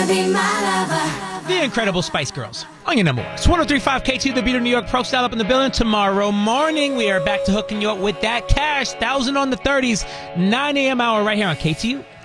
be my lover. The Incredible Spice Girls on your number one. It's 103.5 KT, The Beat of New York. Pro Style up in the building. Tomorrow morning, we are back to hooking you up with that cash. 1,000 on the 30s, 9 a.m. hour right here on KTU.